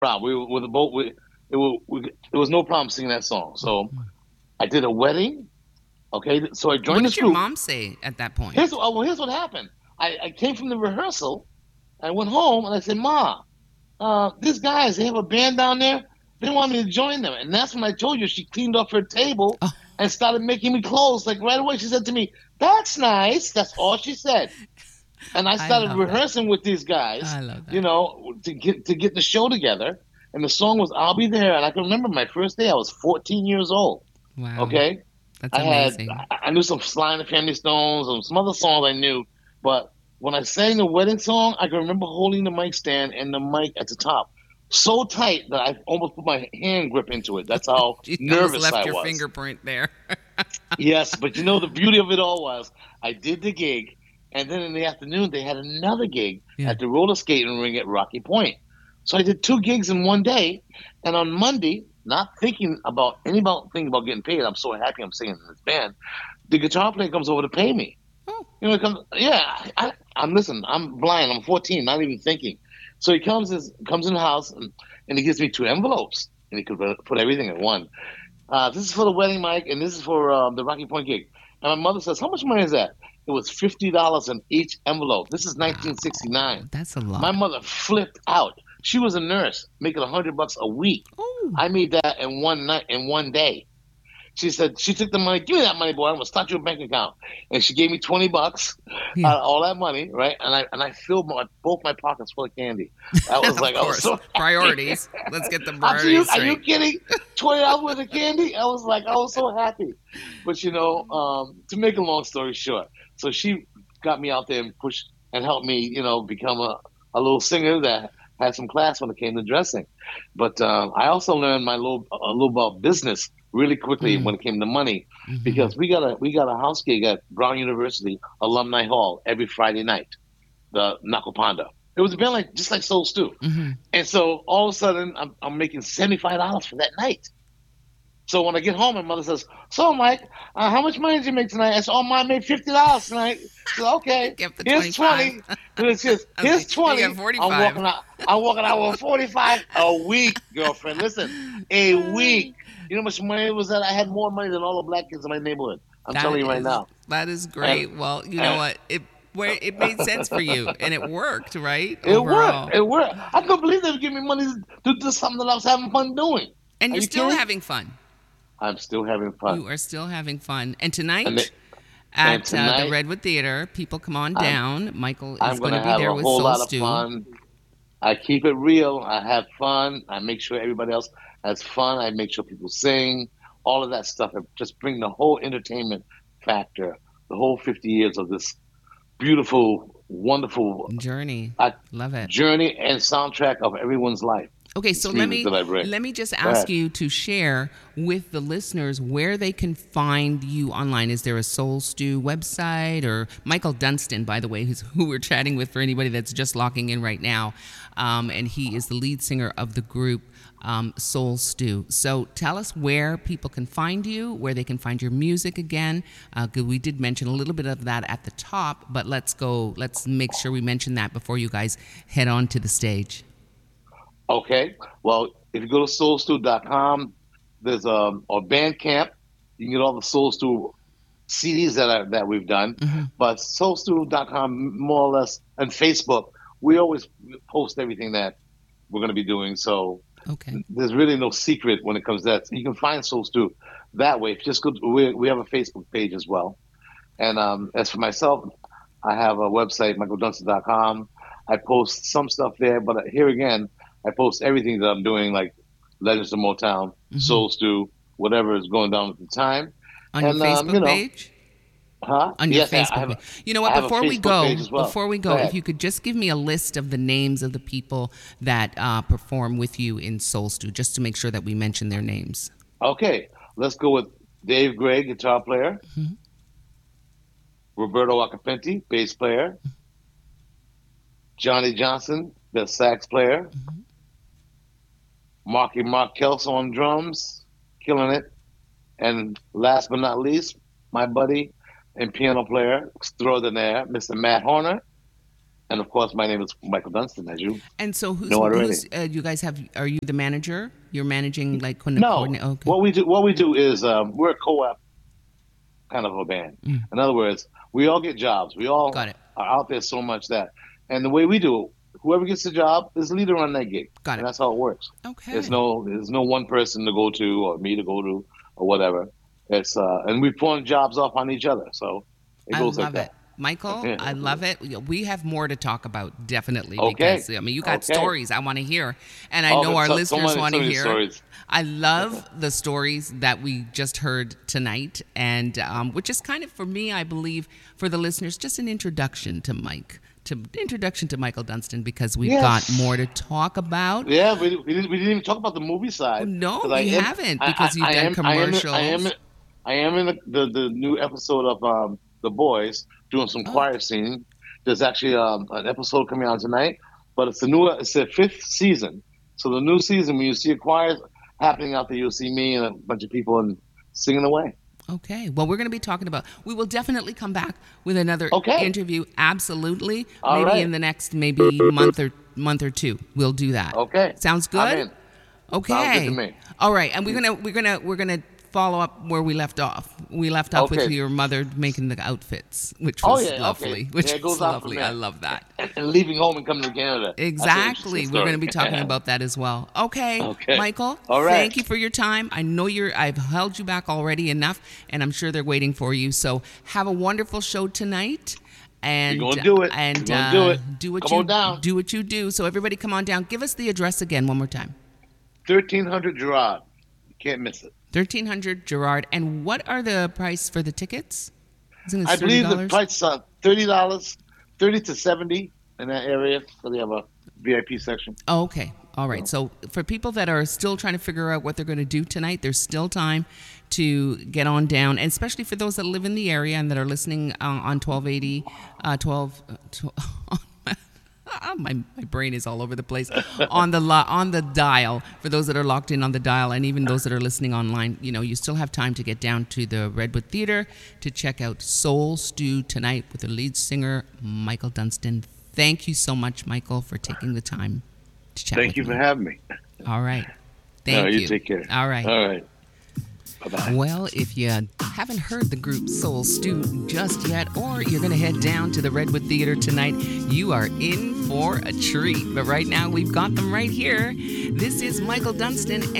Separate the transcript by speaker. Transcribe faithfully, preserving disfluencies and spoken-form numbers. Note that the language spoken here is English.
Speaker 1: problem. We were with the boat. We, it was we, it was no problem singing that song. So I did a wedding. Okay, so I
Speaker 2: What
Speaker 1: joined
Speaker 2: did
Speaker 1: this
Speaker 2: your
Speaker 1: group.
Speaker 2: mom say at that point?
Speaker 1: Here's what well, here's what happened. I, I came from the rehearsal. I went home and I said, "Ma, uh, these guys they have a band down there. They want me to join them." And that's when I told you she cleaned off her table
Speaker 2: Oh,
Speaker 1: and started making me clothes. Like right away, she said to me, "That's nice." That's all she said. And I
Speaker 2: I
Speaker 1: started
Speaker 2: love that.
Speaker 1: rehearsing with these guys,
Speaker 2: I love
Speaker 1: you
Speaker 2: that.
Speaker 1: know, to get to get the show together. And the song was "I'll Be There." And I can remember my first day. I was fourteen years old.
Speaker 2: Wow.
Speaker 1: Okay,
Speaker 2: That's
Speaker 1: I had
Speaker 2: amazing.
Speaker 1: I knew some Sly and the Family Stones and some other songs I knew, but when I sang the wedding song, I can remember holding the mic stand and the mic at the top so tight that I almost put my hand grip into it. That's how
Speaker 2: You almost
Speaker 1: nervous
Speaker 2: left
Speaker 1: I
Speaker 2: your
Speaker 1: was.
Speaker 2: fingerprint there.
Speaker 1: Yes, but you know the beauty of it all was I did the gig, and then in the afternoon they had another gig
Speaker 2: Yeah.
Speaker 1: at the roller skating ring at Rocky Point. So I did two gigs in one day, and on Monday, not thinking about any about thinking about getting paid, I'm so happy I'm singing in this band. The guitar player comes over to pay me.
Speaker 2: Oh,
Speaker 1: You know, he comes, yeah, I, I'm listen, I'm blind, I'm fourteen, not even thinking. So he comes his, comes in the house and, and he gives me two envelopes, and he could put everything in one. Uh, this is for the wedding, Mike, and this is for um, the Rocky Point gig. And my mother says, "How much money is that?" It was fifty dollars in each envelope. This is
Speaker 2: wow.
Speaker 1: nineteen sixty-nine.
Speaker 2: That's a
Speaker 1: My
Speaker 2: lot.
Speaker 1: mother flipped out. She was a nurse, making a hundred bucks a week.
Speaker 2: Oh,
Speaker 1: I made that in one night, in one day. She said she took the money. "Give me that money, boy. I'm gonna start your bank account." And she gave me twenty bucks,
Speaker 2: yeah.
Speaker 1: uh, all that money, right? And I and I filled my, both my pockets full of candy. I was
Speaker 2: Of
Speaker 1: like, I was
Speaker 2: course.
Speaker 1: so happy.
Speaker 2: Priorities. Let's get the
Speaker 1: I said, you,
Speaker 2: priorities
Speaker 1: "Are you
Speaker 2: straight.
Speaker 1: kidding? Twenty dollars worth of candy?" I was like, I was so happy. But you know, um, to make a long story short, so she got me out there and pushed and helped me, you know, become a, a little singer that had some class when it came to dressing. But um, I also learned my little a little about business really quickly
Speaker 2: Mm,
Speaker 1: when it came to money,
Speaker 2: hmm.
Speaker 1: because we got a we got a house gig at Brown University Alumni Hall every Friday night, the Nakopanda. It was a band like just like Soul Stew.
Speaker 2: Hmm.
Speaker 1: And so all of a sudden, I'm, I'm making seventy-five dollars for that night. So when I get home, my mother says, "So, Mike, uh, how much money did you make tonight?" I said, "Oh, Mom, I made fifty dollars tonight." She said, "Okay,
Speaker 2: Get the
Speaker 1: here's
Speaker 2: twenty-five.
Speaker 1: twenty." And it says,
Speaker 2: Okay.
Speaker 1: "Here's
Speaker 2: You got
Speaker 1: twenty." I'm
Speaker 2: forty-five.
Speaker 1: walking out. I'm walking out with forty-five a week, girlfriend. Listen, a week. You know how much money it was that? I had more money than all the black kids in my neighborhood. I'm
Speaker 2: That
Speaker 1: telling you right
Speaker 2: is
Speaker 1: now.
Speaker 2: that is
Speaker 1: And,
Speaker 2: great. Well, you know
Speaker 1: and
Speaker 2: what? It where it made sense for you and it worked, right?
Speaker 1: it worked.
Speaker 2: Overall.
Speaker 1: It worked. I couldn't believe they would give me money to do something that I was having fun doing.
Speaker 2: And
Speaker 1: Are
Speaker 2: you're
Speaker 1: you
Speaker 2: still
Speaker 1: kidding?
Speaker 2: having fun.
Speaker 1: I'm still having fun.
Speaker 2: You are still having fun. And
Speaker 1: And they,
Speaker 2: tonight
Speaker 1: and
Speaker 2: at uh, the
Speaker 1: tonight,
Speaker 2: Redwood Theater, people come on
Speaker 1: I'm
Speaker 2: down. Michael
Speaker 1: I'm
Speaker 2: is going to
Speaker 1: gonna
Speaker 2: be
Speaker 1: have
Speaker 2: there
Speaker 1: a
Speaker 2: with
Speaker 1: whole
Speaker 2: Soul
Speaker 1: lot of
Speaker 2: Stew.
Speaker 1: fun. I keep it real. I have fun. I make sure everybody else has fun. I make sure people sing. All of that stuff. I just bring the whole entertainment factor. The whole fifty years of this beautiful, wonderful
Speaker 2: Journey.
Speaker 1: uh,
Speaker 2: Love it.
Speaker 1: journey and soundtrack of everyone's life.
Speaker 2: Okay, so
Speaker 1: This
Speaker 2: let
Speaker 1: music
Speaker 2: me
Speaker 1: that I bring.
Speaker 2: let me just
Speaker 1: Go
Speaker 2: ask
Speaker 1: ahead.
Speaker 2: you to share with the listeners where they can find you online. Is there a Soul Stew website or Michael Dunstan, by the way, who's who we're chatting with for anybody that's just locking in right now, um, and he is the lead singer of the group um, Soul Stew. So tell us where people can find you, where they can find your music again. Uh, 'cause we did mention a little bit of that at the top, but let's go. Let's make sure we mention that before you guys head on to the stage.
Speaker 1: Okay. Well, if you go to soul stew dot com, there's um or Bandcamp. You can get all the Soul Stew C Ds that are that we've done.
Speaker 2: Hmm.
Speaker 1: But soul stew dot com, more or less, and Facebook, we always post everything that we're going to be doing. So
Speaker 2: Okay.
Speaker 1: there's really no secret when it comes to that. You can find Soul Stew that way. Just go. We we have a Facebook page as well. And um, as for myself, I have a website, michael dunstan dot com. I post some stuff there, but here again, I post everything that I'm doing, like Legends of Motown,
Speaker 2: Hmm.
Speaker 1: Soul Stew, whatever is going down at the time.
Speaker 2: On your
Speaker 1: And um, you
Speaker 2: Facebook
Speaker 1: know,
Speaker 2: page?
Speaker 1: huh?
Speaker 2: On your
Speaker 1: Yes, I I
Speaker 2: Facebook
Speaker 1: have a
Speaker 2: page. You know
Speaker 1: I
Speaker 2: what?
Speaker 1: have a
Speaker 2: Before we
Speaker 1: Facebook page
Speaker 2: go,
Speaker 1: as well.
Speaker 2: before we
Speaker 1: Go
Speaker 2: go, if
Speaker 1: ahead.
Speaker 2: you could just give me a list of the names of the people that uh, perform with you in Soul Stew, just to make sure that we mention their names.
Speaker 1: Okay, let's go with Dave Gray, guitar player,
Speaker 2: Hmm.
Speaker 1: Roberto Acapenti, bass player, Johnny Johnson, the sax player, Marky Mark Kelso on drums, killing it. And last but not least, my buddy and piano player extraordinaire, mister Matt Horner. And of course, my name is Michael Dunstan, as you
Speaker 2: And so who's,
Speaker 1: know already.
Speaker 2: who's uh, you guys have, are you the manager? You're managing like when the
Speaker 1: No,
Speaker 2: coordinate? Okay.
Speaker 1: what we do, what we do is um, we're a co-op kind of a band.
Speaker 2: Mm.
Speaker 1: In other words, we all get jobs. We all
Speaker 2: Got it.
Speaker 1: are out there so much that, and the way we do it, whoever gets the job is the leader on that gig.
Speaker 2: Got it.
Speaker 1: And that's how it works.
Speaker 2: Okay.
Speaker 1: There's no there's no one person to go to or me to go to or whatever. It's uh, and we pawn jobs off on each other. So it
Speaker 2: I
Speaker 1: goes
Speaker 2: love
Speaker 1: like
Speaker 2: it.
Speaker 1: that.
Speaker 2: Michael,
Speaker 1: Yeah.
Speaker 2: I love it. We have more to talk about, definitely.
Speaker 1: Okay.
Speaker 2: Because, I mean, you got
Speaker 1: Okay.
Speaker 2: stories I want to hear. And I
Speaker 1: Oh,
Speaker 2: know our
Speaker 1: so- so
Speaker 2: listeners
Speaker 1: many-
Speaker 2: want
Speaker 1: so
Speaker 2: to
Speaker 1: many
Speaker 2: hear.
Speaker 1: stories.
Speaker 2: I love the stories that we just heard tonight, and um, which is kind of, for me, I believe, for the listeners, just an introduction to Mike, to introduction to Michael Dunstan, because we've
Speaker 1: Yes.
Speaker 2: got more to talk about.
Speaker 1: Yeah, we, we, didn't, we didn't even talk about the movie side.
Speaker 2: No,
Speaker 1: 'Cause I
Speaker 2: you
Speaker 1: am-
Speaker 2: haven't,
Speaker 1: I-
Speaker 2: because
Speaker 1: I-
Speaker 2: you've
Speaker 1: I
Speaker 2: done
Speaker 1: am- I am-
Speaker 2: commercials.
Speaker 1: I am, I am in the, the, the new episode of um, The Boys doing some
Speaker 2: Oh.
Speaker 1: choir singing. There's actually um, an episode coming out tonight, but it's the new it's the fifth season. So the new season, when you see a choir happening out there, you'll see me and a bunch of people and singing away.
Speaker 2: Okay. Well, we're going to be talking about, we will definitely come back with another
Speaker 1: Okay.
Speaker 2: interview. Absolutely.
Speaker 1: All
Speaker 2: maybe
Speaker 1: right.
Speaker 2: in the next maybe month or month or two. We'll do that.
Speaker 1: Okay.
Speaker 2: Sounds
Speaker 1: I'm
Speaker 2: good?
Speaker 1: in.
Speaker 2: Okay.
Speaker 1: Sounds good to me.
Speaker 2: All right. And we're going to we're going to we're going to follow up where we left off. We left off with
Speaker 1: Okay.
Speaker 2: your mother making the outfits, which
Speaker 1: Oh,
Speaker 2: was
Speaker 1: yeah, okay.
Speaker 2: lovely, which
Speaker 1: Yeah, it
Speaker 2: was
Speaker 1: goes on
Speaker 2: lovely.
Speaker 1: from there.
Speaker 2: I love that.
Speaker 1: And, and leaving home and coming to Canada. That's an
Speaker 2: Exactly.
Speaker 1: interesting
Speaker 2: We're going to be
Speaker 1: story.
Speaker 2: talking about that as well. Okay.
Speaker 1: Okay.
Speaker 2: Michael,
Speaker 1: All right.
Speaker 2: thank you for your time. I know you're I've held you back already enough, and I'm sure they're waiting for you. So have a wonderful show tonight. And
Speaker 1: We're gonna do it.
Speaker 2: And
Speaker 1: We're gonna
Speaker 2: uh,
Speaker 1: do it.
Speaker 2: do what
Speaker 1: Come
Speaker 2: you
Speaker 1: on down.
Speaker 2: do what you do. So everybody come on down. Give us the address again one more time.
Speaker 1: thirteen hundred Gerard. You can't miss it.
Speaker 2: thirteen hundred Gerard. And what are the price for the tickets? Isn't it
Speaker 1: I believe the
Speaker 2: thirty dollars?
Speaker 1: price is thirty dollars, thirty to seventy in that area. So they have a V I P section.
Speaker 2: Oh, okay. All right. So for people that are still trying to figure out what they're going to do tonight, there's still time to get on down, and especially for those that live in the area and that are listening uh, on twelve eighty, uh, twelve. Uh, twelve my my brain is all over the place on the lo- on the dial. For those that are locked in on the dial, and even those that are listening online, you know, you still have time to get down to the Redwood Theater to check out Soul Stew tonight with the lead singer Michael Dunstan. Thank you so much, Michael, for taking the time to chat
Speaker 1: Thank
Speaker 2: with
Speaker 1: you
Speaker 2: me.
Speaker 1: for having me.
Speaker 2: All right. Thank
Speaker 1: All right,
Speaker 2: you.
Speaker 1: you take care.
Speaker 2: All right.
Speaker 1: All right. Bye-bye.
Speaker 2: Well, if you haven't heard the group Soul Stew just yet, or you're going to head down to the Redwood Theater tonight, you are in for a treat. But right now, we've got them right here. This is Michael Dunstan